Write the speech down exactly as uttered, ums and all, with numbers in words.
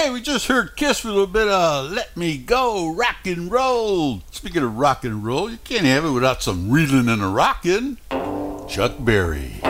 Hey, we just heard Kiss with a little bit of Let Me Go, rock and roll. Speaking of rock and roll, you can't have it without some reeling and a rockin'. Chuck Berry.